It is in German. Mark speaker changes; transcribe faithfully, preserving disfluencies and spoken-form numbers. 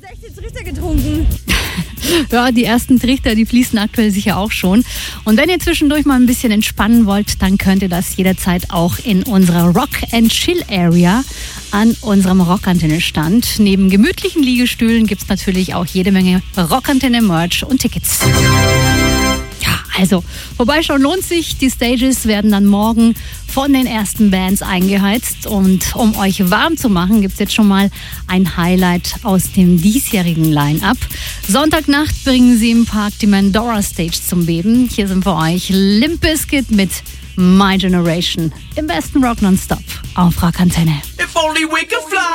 Speaker 1: sechzehn Trichter getrunken.
Speaker 2: Ja, die ersten Trichter, die fließen aktuell sicher auch schon. Und wenn ihr zwischendurch mal ein bisschen entspannen wollt, dann könnt ihr das jederzeit auch in unserer Rock and Chill Area an unserem Rockantenne-Stand. Neben gemütlichen Liegestühlen gibt es natürlich auch jede Menge Rockantenne-Merch und Tickets. Ja, also vorbeischauen lohnt sich. Die Stages werden dann morgen von den ersten Bands eingeheizt. Und um euch warm zu machen, gibt es jetzt schon mal ein Highlight aus dem diesjährigen Line-Up. Sonntagnacht bringen sie im Park die Mandora Stage zum Beben. Hier sind für euch Limp Bizkit mit My Generation. Im besten Rock nonstop auf Rockantenne.
Speaker 3: If only we could fly.